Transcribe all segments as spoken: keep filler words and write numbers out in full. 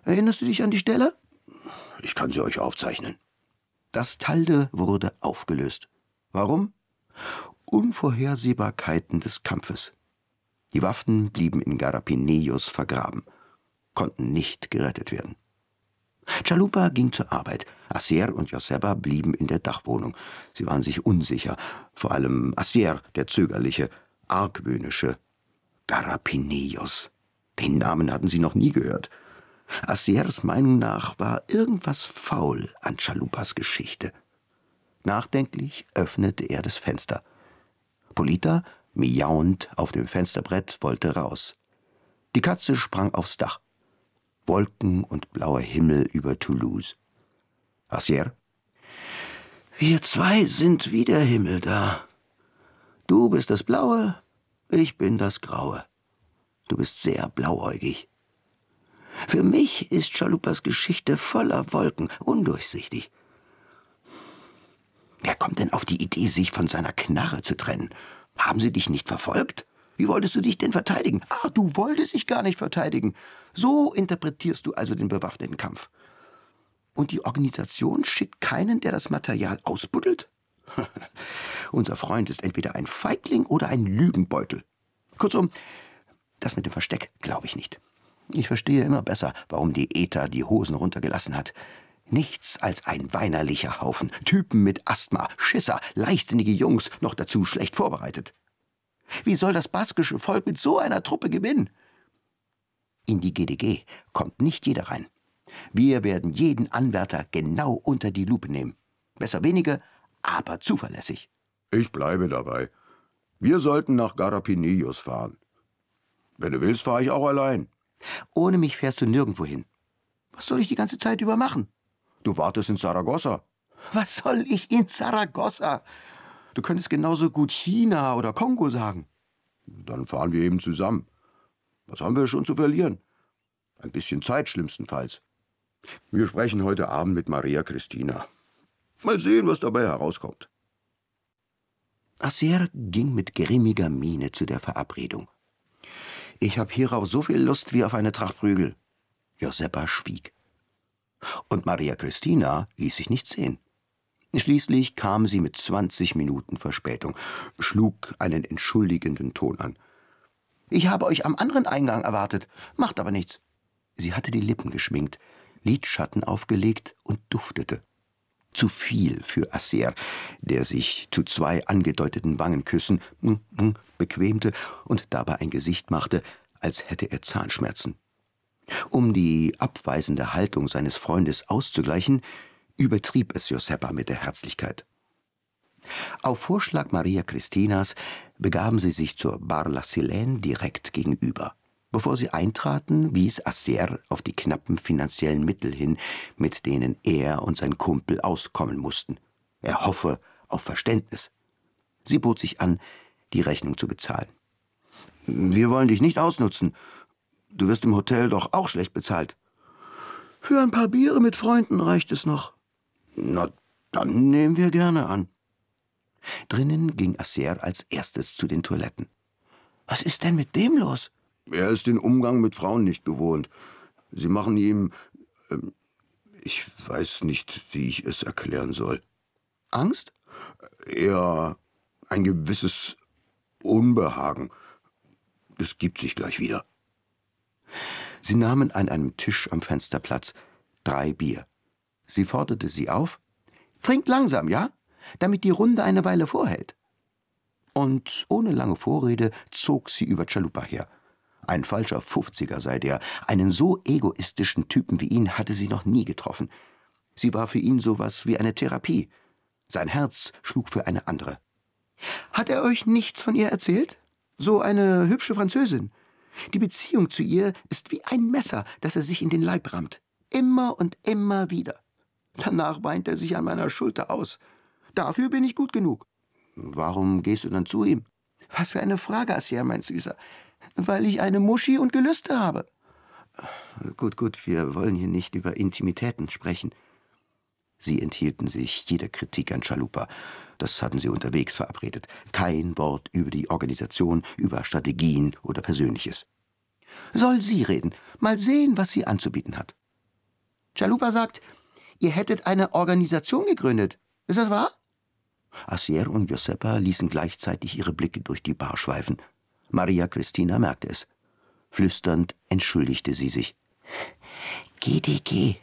Erinnerst du dich an die Stelle? Ich kann sie euch aufzeichnen. Das Talde wurde aufgelöst. Warum? Unvorhersehbarkeiten des Kampfes. Die Waffen blieben in Garapineos vergraben, konnten nicht gerettet werden. Chalupa ging zur Arbeit. Acier und Joseba blieben in der Dachwohnung. Sie waren sich unsicher, vor allem Acier, der zögerliche, argwöhnische. Garapineos. Den Namen hatten sie noch nie gehört. Aciers Meinung nach war irgendwas faul an Chalupas Geschichte. Nachdenklich öffnete er das Fenster. Polita, miauend auf dem Fensterbrett, wollte raus. Die Katze sprang aufs Dach. Wolken und blauer Himmel über Toulouse. Acier? Wir zwei sind wie der Himmel da. Du bist das Blaue, ich bin das Graue. Du bist sehr blauäugig. Für mich ist Chalupas Geschichte voller Wolken, undurchsichtig. Wer kommt denn auf die Idee, sich von seiner Knarre zu trennen? Haben sie dich nicht verfolgt? Wie wolltest du dich denn verteidigen? Ah, du wolltest dich gar nicht verteidigen. So interpretierst du also den bewaffneten Kampf. Und die Organisation schickt keinen, der das Material ausbuddelt? Unser Freund ist entweder ein Feigling oder ein Lügenbeutel. Kurzum, das mit dem Versteck glaube ich nicht. Ich verstehe immer besser, warum die E T A die Hosen runtergelassen hat. Nichts als ein weinerlicher Haufen. Typen mit Asthma, Schisser, leichtsinnige Jungs, noch dazu schlecht vorbereitet. Wie soll das baskische Volk mit so einer Truppe gewinnen? In die G D G kommt nicht jeder rein. Wir werden jeden Anwärter genau unter die Lupe nehmen. Besser wenige, aber zuverlässig. Ich bleibe dabei. Wir sollten nach Garapineos fahren. Wenn du willst, fahre ich auch allein. Ohne mich fährst du nirgendwo hin. Was soll ich die ganze Zeit über machen? Du wartest in Saragossa. Was soll ich in Saragossa? Du könntest genauso gut China oder Kongo sagen. Dann fahren wir eben zusammen. Was haben wir schon zu verlieren? Ein bisschen Zeit schlimmstenfalls. Wir sprechen heute Abend mit Maria Cristina. Mal sehen, was dabei herauskommt. Acier ging mit grimmiger Miene zu der Verabredung. Ich habe hierauf so viel Lust wie auf eine Tracht Prügel. Joseba schwieg. Und Maria Cristina ließ sich nicht sehen. Schließlich kam sie mit zwanzig Minuten Verspätung, schlug einen entschuldigenden Ton an. »Ich habe euch am anderen Eingang erwartet, macht aber nichts.« Sie hatte die Lippen geschminkt, Lidschatten aufgelegt und duftete. Zu viel für Acier, der sich zu zwei angedeuteten Wangenküssen mm, mm, bequemte und dabei ein Gesicht machte, als hätte er Zahnschmerzen. Um die abweisende Haltung seines Freundes auszugleichen, übertrieb es Joseba mit der Herzlichkeit. Auf Vorschlag Maria Cristinas begaben sie sich zur Bar La Silène direkt gegenüber. Bevor sie eintraten, wies Acier auf die knappen finanziellen Mittel hin, mit denen er und sein Kumpel auskommen mussten. Er hoffe auf Verständnis. Sie bot sich an, die Rechnung zu bezahlen. »Wir wollen dich nicht ausnutzen. Du wirst im Hotel doch auch schlecht bezahlt.« »Für ein paar Biere mit Freunden reicht es noch.« »Na, dann nehmen wir gerne an.« Drinnen ging Acier als erstes zu den Toiletten. »Was ist denn mit dem los?« Er ist den Umgang mit Frauen nicht gewohnt. Sie machen ihm... Äh, ich weiß nicht, wie ich es erklären soll. Angst? Eher ein gewisses Unbehagen. Das gibt sich gleich wieder. Sie nahmen an einem Tisch am Fenster Platz. Drei Bier. Sie forderte sie auf. »Trinkt langsam, ja? Damit die Runde eine Weile vorhält.« Und ohne lange Vorrede zog sie über Chalupa her. Ein falscher Fünfziger sei der. Einen so egoistischen Typen wie ihn hatte sie noch nie getroffen. Sie war für ihn sowas wie eine Therapie. Sein Herz schlug für eine andere. »Hat er euch nichts von ihr erzählt? So eine hübsche Französin. Die Beziehung zu ihr ist wie ein Messer, das er sich in den Leib rammt. Immer und immer wieder. Danach weint er sich an meiner Schulter aus. Dafür bin ich gut genug.« »Warum gehst du dann zu ihm?« »Was für eine Frage, Acier, mein Süßer. Weil ich eine Muschi und Gelüste habe.« »Gut, gut, wir wollen hier nicht über Intimitäten sprechen.« Sie enthielten sich jeder Kritik an Chalupa. Das hatten sie unterwegs verabredet. Kein Wort über die Organisation, über Strategien oder Persönliches. »Soll sie reden. Mal sehen, was sie anzubieten hat.« Chalupa sagt, ihr hättet eine Organisation gegründet. Ist das wahr? Acier und Josepa ließen gleichzeitig ihre Blicke durch die Bar schweifen. Maria Cristina merkte es. Flüsternd entschuldigte sie sich. G D G.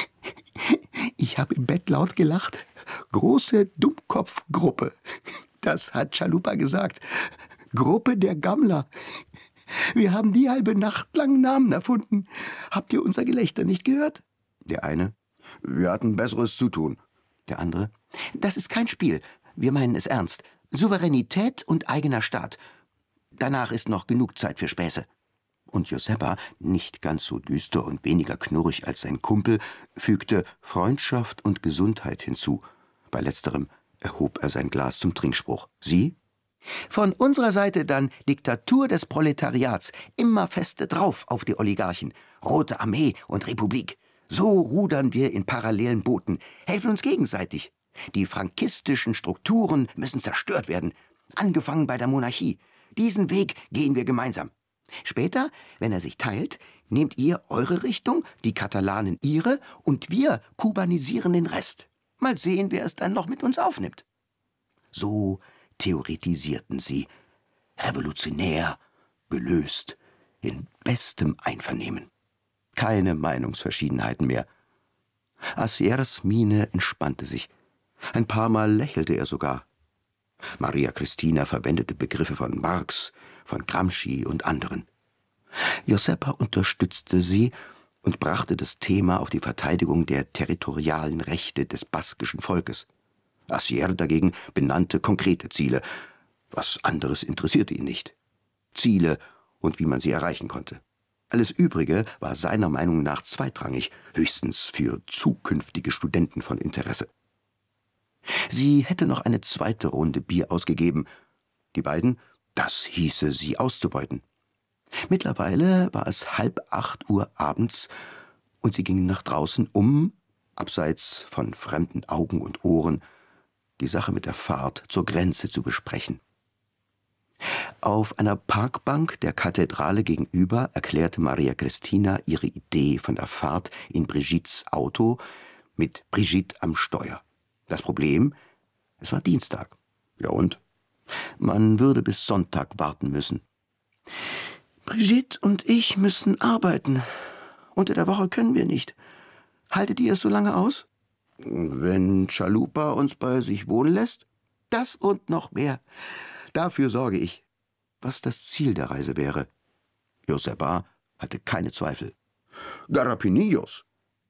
Ich habe im Bett laut gelacht. Große Dummkopfgruppe. Das hat Chalupa gesagt. Gruppe der Gammler. Wir haben die halbe Nacht lang Namen erfunden. Habt ihr unser Gelächter nicht gehört? Der eine. Wir hatten Besseres zu tun. Der andere. Das ist kein Spiel. Wir meinen es ernst. Souveränität und eigener Staat. Danach ist noch genug Zeit für Späße. Und Josepa, nicht ganz so düster und weniger knurrig als sein Kumpel, fügte Freundschaft und Gesundheit hinzu. Bei letzterem erhob er sein Glas zum Trinkspruch. Sie? Von unserer Seite dann Diktatur des Proletariats, immer feste drauf auf die Oligarchen, Rote Armee und Republik. So rudern wir in parallelen Booten, helfen uns gegenseitig. Die frankistischen Strukturen müssen zerstört werden, angefangen bei der Monarchie. Diesen Weg gehen wir gemeinsam. Später, wenn er sich teilt, nehmt ihr eure Richtung, die Katalanen ihre und wir kubanisieren den Rest. Mal sehen, wer es dann noch mit uns aufnimmt. So theoretisierten sie, revolutionär, gelöst, in bestem Einvernehmen. Keine Meinungsverschiedenheiten mehr. Aciers Miene entspannte sich. Ein paar Mal lächelte er sogar. Maria Cristina verwendete Begriffe von Marx, von Gramsci und anderen. Josepa unterstützte sie und brachte das Thema auf die Verteidigung der territorialen Rechte des baskischen Volkes. Acier dagegen benannte konkrete Ziele. Was anderes interessierte ihn nicht. Ziele und wie man sie erreichen konnte. Alles Übrige war seiner Meinung nach zweitrangig, höchstens für zukünftige Studenten von Interesse. Sie hätte noch eine zweite Runde Bier ausgegeben. Die beiden, das hieße sie auszubeuten. Mittlerweile war es halb acht Uhr abends und sie gingen nach draußen, um, abseits von fremden Augen und Ohren, die Sache mit der Fahrt zur Grenze zu besprechen. Auf einer Parkbank der Kathedrale gegenüber erklärte Maria Cristina ihre Idee von der Fahrt in Brigittes Auto mit Brigitte am Steuer. Das Problem, es war Dienstag. Ja und? Man würde bis Sonntag warten müssen. Brigitte und ich müssen arbeiten. Unter der Woche können wir nicht. Haltet ihr es so lange aus? Wenn Chalupa uns bei sich wohnen lässt? Das und noch mehr. Dafür sorge ich. Was das Ziel der Reise wäre. Josepa hatte keine Zweifel. Garrapinillos.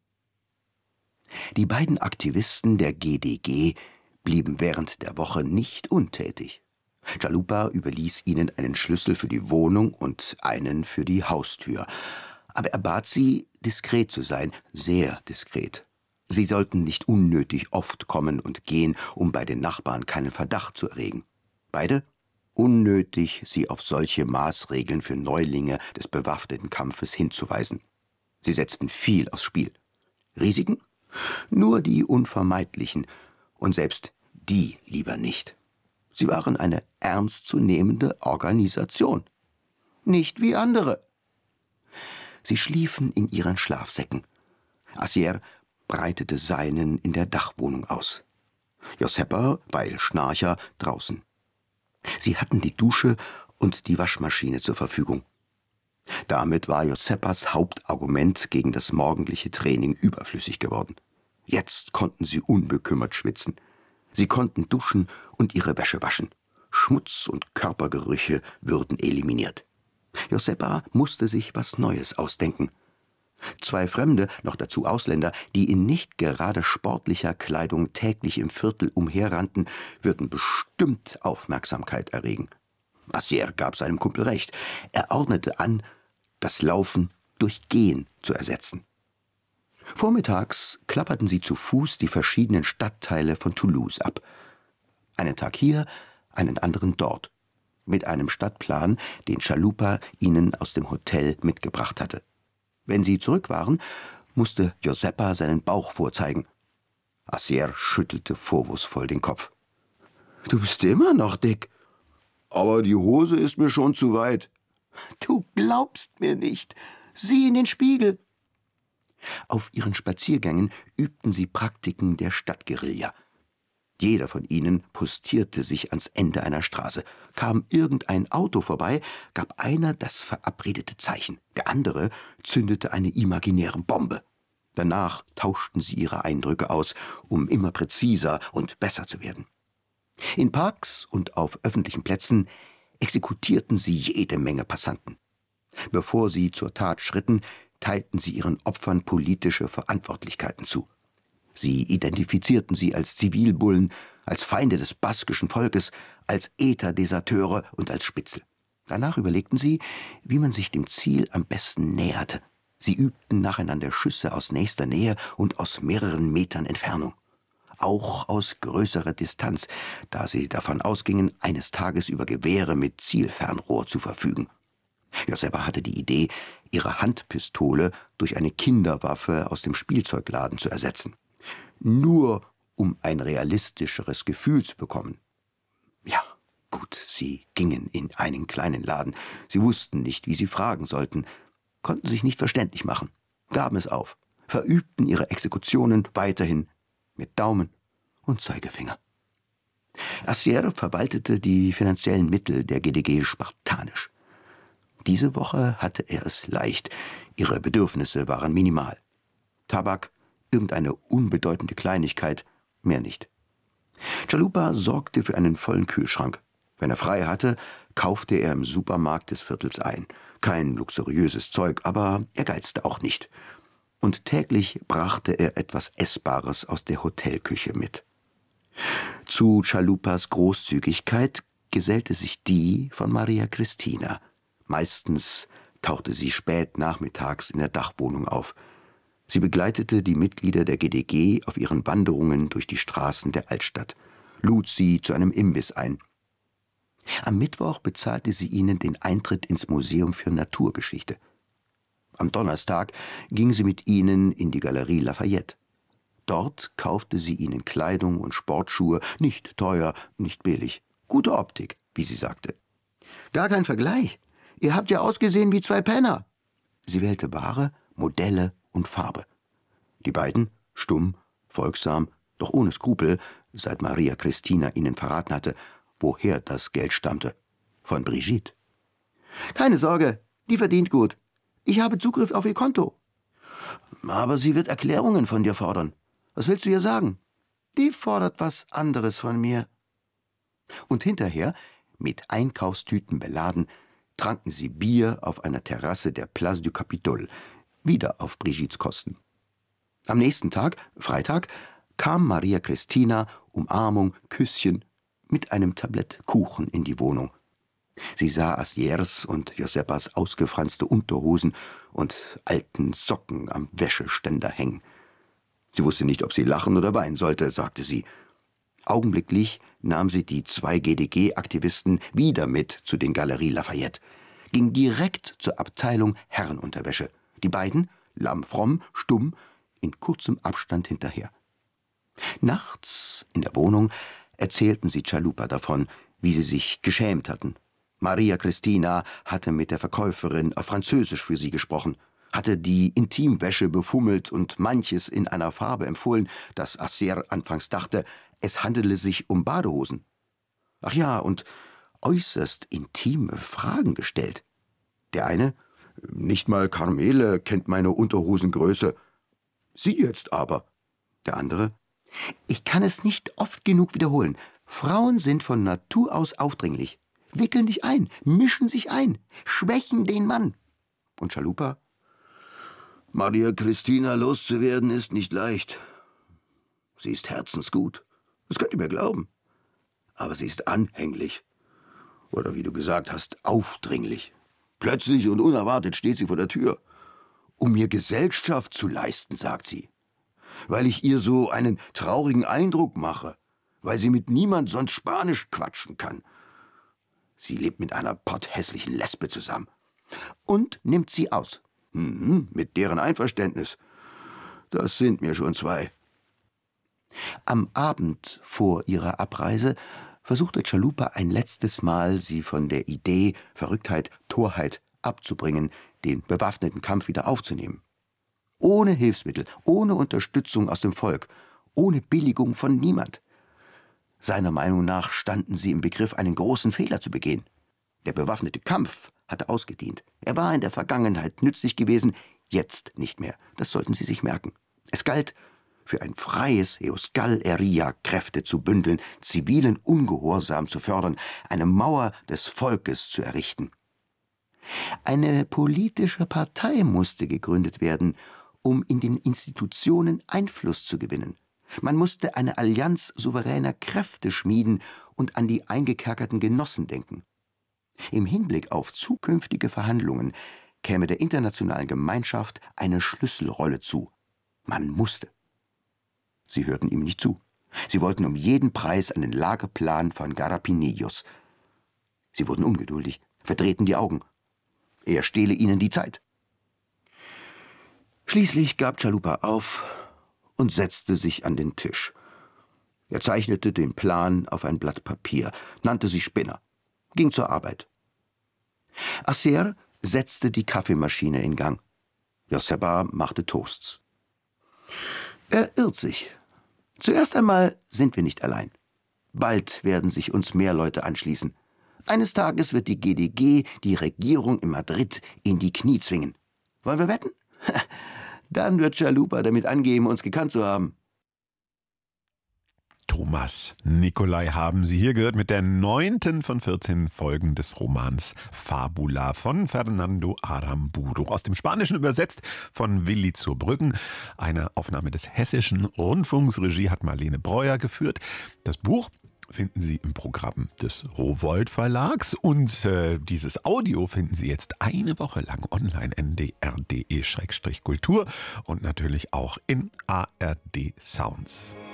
Die beiden Aktivisten der G D G blieben während der Woche nicht untätig. Chalupa überließ ihnen einen Schlüssel für die Wohnung und einen für die Haustür. Aber er bat sie, diskret zu sein, sehr diskret. Sie sollten nicht unnötig oft kommen und gehen, um bei den Nachbarn keinen Verdacht zu erregen. Beide? Unnötig, sie auf solche Maßregeln für Neulinge des bewaffneten Kampfes hinzuweisen. Sie setzten viel aufs Spiel. Risiken? Nur die unvermeidlichen, und selbst die lieber nicht. Sie waren eine ernstzunehmende Organisation. Nicht wie andere. Sie schliefen in ihren Schlafsäcken. Acier breitete seinen in der Dachwohnung aus. Josepa, weil Schnarcher, draußen. Sie hatten die Dusche und die Waschmaschine zur Verfügung. Damit war Josepas Hauptargument gegen das morgendliche Training überflüssig geworden. Jetzt konnten sie unbekümmert schwitzen. Sie konnten duschen und ihre Wäsche waschen. Schmutz und Körpergerüche würden eliminiert. Josepa musste sich was Neues ausdenken. Zwei Fremde, noch dazu Ausländer, die in nicht gerade sportlicher Kleidung täglich im Viertel umherrannten, würden bestimmt Aufmerksamkeit erregen. Acier gab seinem Kumpel recht. Er ordnete an, das Laufen durch Gehen zu ersetzen. Vormittags klapperten sie zu Fuß die verschiedenen Stadtteile von Toulouse ab. Einen Tag hier, einen anderen dort. Mit einem Stadtplan, den Chalupa ihnen aus dem Hotel mitgebracht hatte. Wenn sie zurück waren, musste Josepa seinen Bauch vorzeigen. Acier schüttelte vorwurfsvoll den Kopf. »Du bist immer noch dick.« »Aber die Hose ist mir schon zu weit.« »Du glaubst mir nicht. Sieh in den Spiegel.« Auf ihren Spaziergängen übten sie Praktiken der Stadtguerilla. Jeder von ihnen postierte sich ans Ende einer Straße. Kam irgendein Auto vorbei, gab einer das verabredete Zeichen. Der andere zündete eine imaginäre Bombe. Danach tauschten sie ihre Eindrücke aus, um immer präziser und besser zu werden. In Parks und auf öffentlichen Plätzen exekutierten sie jede Menge Passanten. Bevor sie zur Tat schritten, teilten sie ihren Opfern politische Verantwortlichkeiten zu. Sie identifizierten sie als Zivilbullen, als Feinde des baskischen Volkes, als Äther-Deserteure und als Spitzel. Danach überlegten sie, wie man sich dem Ziel am besten näherte. Sie übten nacheinander Schüsse aus nächster Nähe und aus mehreren Metern Entfernung. Auch aus größerer Distanz, da sie davon ausgingen, eines Tages über Gewehre mit Zielfernrohr zu verfügen. Josepa hatte die Idee, ihre Handpistole durch eine Kinderwaffe aus dem Spielzeugladen zu ersetzen. Nur um ein realistischeres Gefühl zu bekommen. Ja, gut, sie gingen in einen kleinen Laden. Sie wussten nicht, wie sie fragen sollten, konnten sich nicht verständlich machen, gaben es auf, verübten ihre Exekutionen weiterhin mit Daumen und Zeigefinger. Assier verwaltete die finanziellen Mittel der G D G spartanisch. Diese Woche hatte er es leicht. Ihre Bedürfnisse waren minimal. Tabak, irgendeine unbedeutende Kleinigkeit, mehr nicht. Chalupa sorgte für einen vollen Kühlschrank. Wenn er frei hatte, kaufte er im Supermarkt des Viertels ein. Kein luxuriöses Zeug, aber er geizte auch nicht. Und täglich brachte er etwas Essbares aus der Hotelküche mit. Zu Chalupas Großzügigkeit gesellte sich die von Maria Cristina. Meistens tauchte sie spät nachmittags in der Dachwohnung auf. Sie begleitete die Mitglieder der G D G auf ihren Wanderungen durch die Straßen der Altstadt, lud sie zu einem Imbiss ein. Am Mittwoch bezahlte sie ihnen den Eintritt ins Museum für Naturgeschichte. Am Donnerstag ging sie mit ihnen in die Galerie Lafayette. Dort kaufte sie ihnen Kleidung und Sportschuhe, nicht teuer, nicht billig. Gute Optik, wie sie sagte. »Gar kein Vergleich. Ihr habt ja ausgesehen wie zwei Penner.« Sie wählte Ware, Modelle und Farbe. Die beiden, stumm, folgsam, doch ohne Skrupel, seit Maria Cristina ihnen verraten hatte, woher das Geld stammte. Von Brigitte. »Keine Sorge, die verdient gut. Ich habe Zugriff auf ihr Konto.« »Aber sie wird Erklärungen von dir fordern. Was willst du ihr sagen?« »Die fordert was anderes von mir.« Und hinterher, mit Einkaufstüten beladen, tranken sie Bier auf einer Terrasse der Place du Capitole, wieder auf Brigittes Kosten. Am nächsten Tag, Freitag, kam Maria Cristina, Umarmung, Küsschen, mit einem Tablett Kuchen in die Wohnung. Sie sah Assiers und Josepas ausgefranste Unterhosen und alten Socken am Wäscheständer hängen. Sie wusste nicht, ob sie lachen oder weinen sollte, sagte sie. Augenblicklich nahm sie die zwei G D G-Aktivisten wieder mit zu den Galerie Lafayette, ging direkt zur Abteilung Herrenunterwäsche. Die beiden, lammfromm, stumm, in kurzem Abstand hinterher. Nachts in der Wohnung erzählten sie Chalupa davon, wie sie sich geschämt hatten. Maria Cristina hatte mit der Verkäuferin auf Französisch für sie gesprochen, hatte die Intimwäsche befummelt und manches in einer Farbe empfohlen, dass Assier anfangs dachte, es handele sich um Badehosen. Ach ja, und äußerst intime Fragen gestellt. Der eine: »Nicht mal Carmele kennt meine Unterhosengröße. Sie jetzt aber.« Der andere: »Ich kann es nicht oft genug wiederholen. Frauen sind von Natur aus aufdringlich, wickeln dich ein, mischen sich ein, schwächen den Mann.« Und Chalupa: »Maria Cristina loszuwerden ist nicht leicht. Sie ist herzensgut, das könnt ihr mir glauben. Aber sie ist anhänglich. Oder wie du gesagt hast, aufdringlich. Plötzlich und unerwartet steht sie vor der Tür. Um mir Gesellschaft zu leisten, sagt sie. Weil ich ihr so einen traurigen Eindruck mache. Weil sie mit niemand sonst Spanisch quatschen kann. Sie lebt mit einer potthässlichen Lesbe zusammen. Und nimmt sie aus. Mhm, mit deren Einverständnis. Das sind mir schon zwei.« Am Abend vor ihrer Abreise versuchte Chalupa ein letztes Mal, sie von der Idee, Verrücktheit, Torheit abzubringen, den bewaffneten Kampf wieder aufzunehmen. Ohne Hilfsmittel, ohne Unterstützung aus dem Volk, ohne Billigung von niemand. Seiner Meinung nach standen sie im Begriff, einen großen Fehler zu begehen. Der bewaffnete Kampf hatte ausgedient. Er war in der Vergangenheit nützlich gewesen, jetzt nicht mehr. Das sollten Sie sich merken. Es galt, für ein freies Euskal Herria Kräfte zu bündeln, zivilen Ungehorsam zu fördern, eine Mauer des Volkes zu errichten. Eine politische Partei musste gegründet werden, um in den Institutionen Einfluss zu gewinnen. Man musste eine Allianz souveräner Kräfte schmieden und an die eingekerkerten Genossen denken. Im Hinblick auf zukünftige Verhandlungen käme der internationalen Gemeinschaft eine Schlüsselrolle zu. Man musste. Sie hörten ihm nicht zu. Sie wollten um jeden Preis einen Lageplan von Garrapinillos. Sie wurden ungeduldig, verdrehten die Augen. Er stehle ihnen die Zeit. Schließlich gab Chalupa auf und setzte sich an den Tisch. Er zeichnete den Plan auf ein Blatt Papier, nannte sich Spinner, ging zur Arbeit. Acer setzte die Kaffeemaschine in Gang. Josepa machte Toasts. Er irrt sich. Zuerst einmal sind wir nicht allein. Bald werden sich uns mehr Leute anschließen. Eines Tages wird die G D G die Regierung in Madrid in die Knie zwingen. Wollen wir wetten? Dann wird Chalupa damit angeben, uns gekannt zu haben. Thomas Nicolai haben Sie hier gehört mit der neunten von vierzehn Folgen des Romans Fabula von Fernando Aramburu. Aus dem Spanischen übersetzt von Willi zur Brüggen. Eine Aufnahme des Hessischen Rundfunks. Regie hat Marlene Breuer geführt. Das Buch finden Sie im Programm des Rowohlt Verlags und äh, dieses Audio finden Sie jetzt eine Woche lang online n d r punkt d e Schrägstrich Kultur und natürlich auch in A R D Sounds.